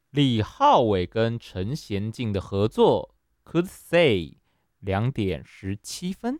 李浩伟跟陈贤进的合作 Could Say 2:17。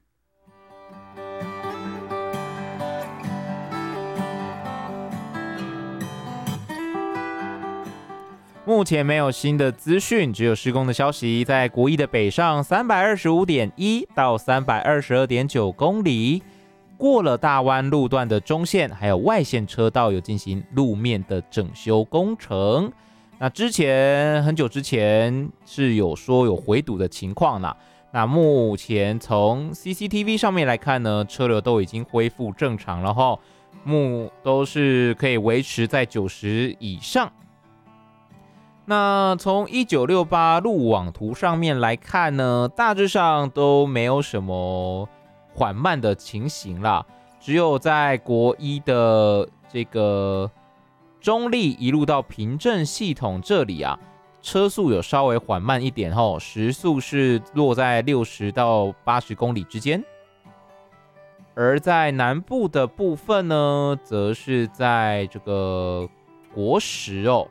目前没有新的资讯，只有施工的消息。在国一的北上325.1到322.9公里，过了大湾路段的中线还有外线车道有进行路面的整修工程。那之前很久之前是有说有回堵的情况啦。那目前从 CCTV 上面来看呢，车流都已经恢复正常了齁，都是可以维持在90以上。那从1968路网图上面来看呢，大致上都没有什么缓慢的情形啦，只有在国一的这个中立一路到平镇系统这里啊，车速有稍微缓慢一点齁，时速是落在60到80公里之间。而在南部的部分呢，则是在这个国十哦。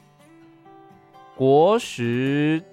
国十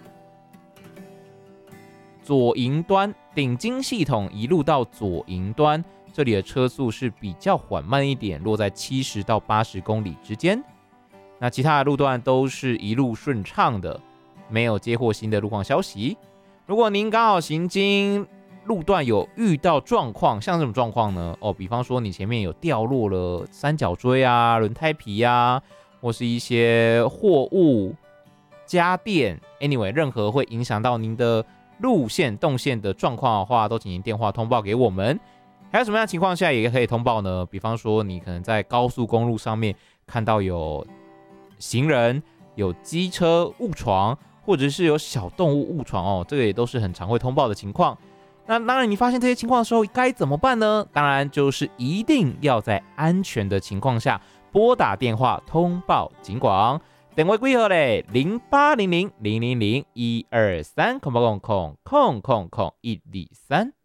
左营端顶金系统一路到左营端，这里的车速是比较缓慢一点，落在70到80公里之间。那其他的路段都是一路顺畅的，没有接获新的路况消息。如果您刚好行经路段有遇到状况，像这种状况呢，比方说你前面有掉落了三角锥啊、轮胎皮啊，或是一些货物、家电 ，anyway， 任何会影响到您的路线动线的状况的话，都请您电话通报给我们。还有什么样的情况下也可以通报呢？比方说你可能在高速公路上面看到有行人、有机车误闯，或者是有小动物误闯哦，这个也都是很常会通报的情况。那当然，你发现这些情况的时候该怎么办呢？当然就是一定要在安全的情况下拨打电话通报警广。电话几号嘞？0800000123，0800000123。